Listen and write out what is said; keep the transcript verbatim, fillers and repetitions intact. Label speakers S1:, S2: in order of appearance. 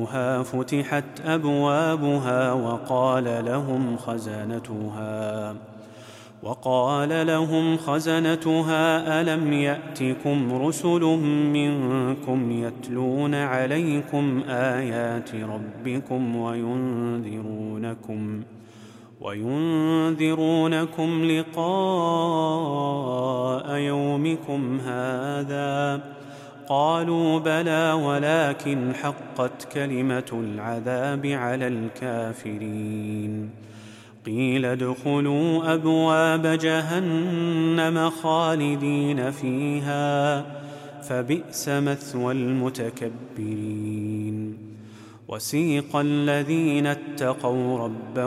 S1: دخلوها فتحت أبوابها وقال لهم خزنتها وقال لهم خزنتها ألم يأتكم رسل منكم يتلون عليكم آيات ربكم وينذرونكم وينذرونكم لقاء يومكم هذا؟ قالوا بلى ولكن حقت كلمة العذاب على الكافرين. قيل ادخلوا أبواب جهنم خالدين فيها فبئس مثوى المتكبرين. وسيق الذين اتقوا ربهم